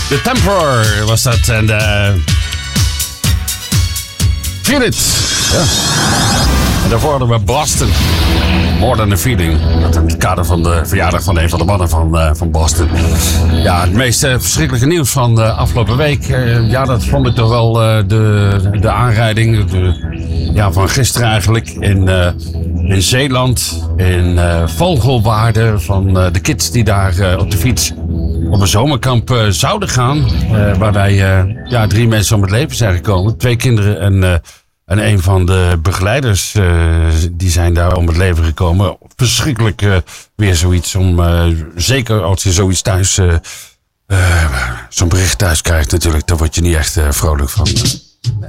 The Temporary was dat. En Feel It. Ja. En daarvoor hadden we Boston. More Than A Feeling. Dat in het kader van de verjaardag van een van de mannen van Boston. Ja, het meest verschrikkelijke nieuws van de afgelopen week. Ja, dat vond ik toch wel de aanrijding van gisteren eigenlijk. In Zeeland. In Vogelwaarde. Van de kids die daar op de fiets op een zomerkamp zouden gaan. Waarbij 3 mensen om het leven zijn gekomen. 2 kinderen en een van de begeleiders, die zijn daar om het leven gekomen. Verschrikkelijk weer zoiets om, zeker als je zoiets thuis, zo'n bericht thuis krijgt natuurlijk, daar word je niet echt vrolijk van.